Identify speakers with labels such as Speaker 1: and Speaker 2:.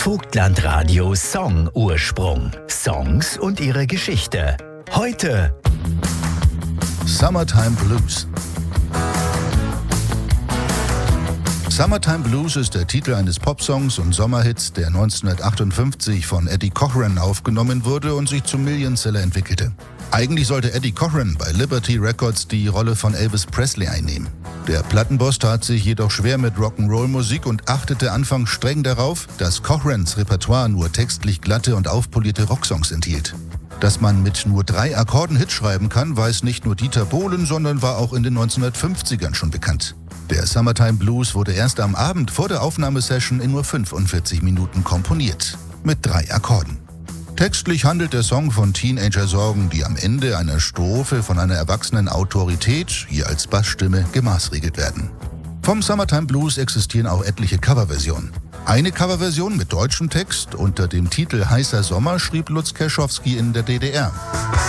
Speaker 1: Vogtlandradio Song Ursprung. Songs und ihre Geschichte. Heute
Speaker 2: Summertime Blues. Summertime Blues ist der Titel eines Popsongs und Sommerhits, der 1958 von Eddie Cochran aufgenommen wurde und sich zum Millionseller entwickelte. Eigentlich sollte Eddie Cochran bei Liberty Records die Rolle von Elvis Presley einnehmen. Der Plattenboss tat sich jedoch schwer mit Rock'n'Roll-Musik und achtete anfangs streng darauf, dass Cochrans Repertoire nur textlich glatte und aufpolierte Rocksongs enthielt. Dass man mit nur 3 Akkorden Hits schreiben kann, weiß nicht nur Dieter Bohlen, sondern war auch in den 1950ern schon bekannt. Der Summertime Blues wurde erst am Abend vor der Aufnahmesession in nur 45 Minuten komponiert. Mit 3 Akkorden. Textlich handelt der Song von Teenager-Sorgen, die am Ende einer Strophe von einer erwachsenen Autorität, hier als Bassstimme, gemaßregelt werden. Vom Summertime Blues existieren auch etliche Coverversionen. Eine Coverversion mit deutschem Text unter dem Titel Heißer Sommer schrieb Lutz Kerschowski in der DDR.